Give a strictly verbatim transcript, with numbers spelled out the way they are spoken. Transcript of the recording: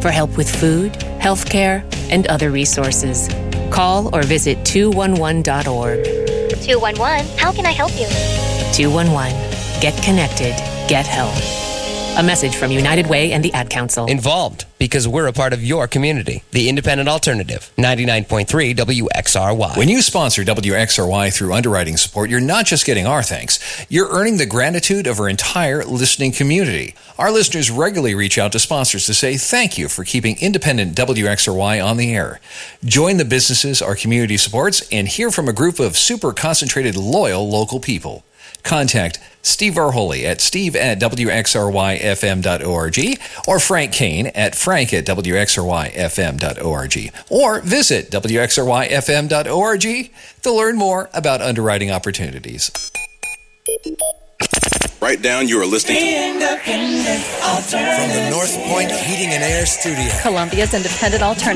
for help with food, healthcare, and other resources. Call or visit two one one dot org. two one one, how can I help you? two one one. Get connected. Get help. A message from United Way and the Ad Council. Involved because we're a part of your community. The Independent Alternative, ninety-nine point three W X R Y. When you sponsor W X R Y through underwriting support, you're not just getting our thanks. You're earning the gratitude of our entire listening community. Our listeners regularly reach out to sponsors to say thank you for keeping independent W X R Y on the air. Join the businesses our community supports and hear from a group of super concentrated, loyal local people. Contact Steve Varholi at steve at W X R Y F M dot org or Frank Kane at frank at W X R Y F M dot org or visit W X R Y F M dot org to learn more about underwriting opportunities. Right down, you are listening to Independent Alternative. From the North Point Heating and Air Studio. Columbia's Independent Alternative.